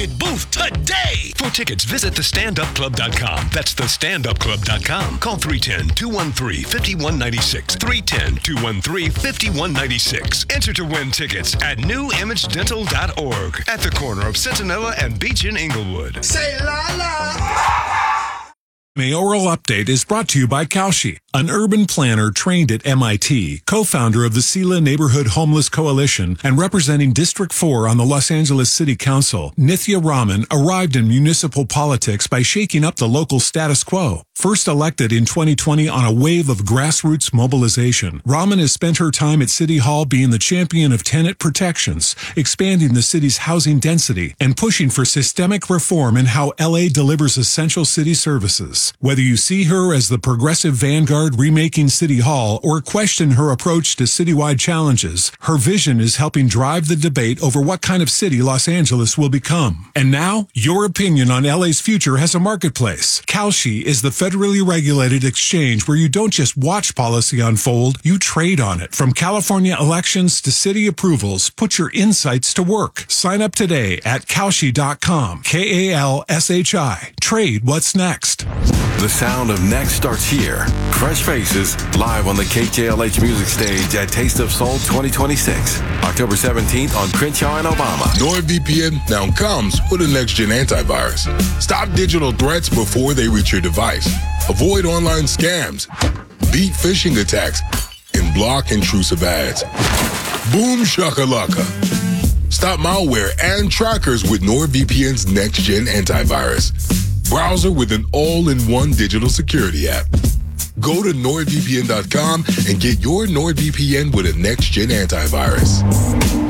Booth today. For tickets, visit thestandupclub.com. That's thestandupclub.com. Call 310-213-5196. 310-213-5196. Enter to win tickets at newimagedental.org at the corner of Centinela and Beach in Inglewood. Say la la. Mayoral Update is brought to you by Kaushi, an urban planner trained at MIT, co-founder of the Sela Neighborhood Homeless Coalition, and representing District 4 on the Los Angeles City Council. Nithya Raman arrived in municipal politics by shaking up the local status quo. First elected in 2020 on a wave of grassroots mobilization, Raman has spent her time at City Hall being the champion of tenant protections, expanding the city's housing density, and pushing for systemic reform in how LA delivers essential city services. Whether you see her as the progressive vanguard remaking City Hall or question her approach to citywide challenges, her vision is helping drive the debate over what kind of city Los Angeles will become. And now, your opinion on LA's future has a marketplace. Kaushi is the federally regulated exchange where you don't just watch policy unfold, you trade on it. From California elections to city approvals, put your insights to work. Sign up today at Kaushi.com. Kalshi. Trade what's next. The sound of next starts here. Fresh Faces, live on the KJLH Music Stage at Taste of Soul 2026. October 17th on Crenshaw and Obama. NordVPN now comes with a next-gen antivirus. Stop digital threats before they reach your device. Avoid online scams. Beat phishing attacks. And block intrusive ads. Boom shakalaka. Stop malware and trackers with NordVPN's next-gen antivirus. Browser with an all-in-one digital security app. Go to NordVPN.com and get your NordVPN with a next-gen antivirus.